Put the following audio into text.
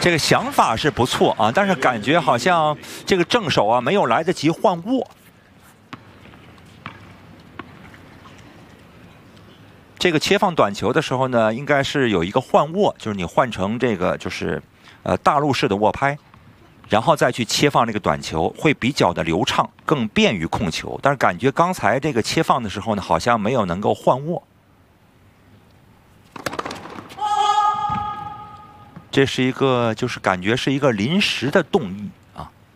这个想法是不错啊，但是感觉好像这个正手啊没有来得及换握。这个切放短球的时候呢，应该是有一个换握，就是你换成这个就是大陆式的握拍，然后再去切放这个短球，会比较的流畅，更便于控球。但是感觉刚才这个切放的时候呢，好像没有能够换握。这是一个就是感觉是一个临时的动意。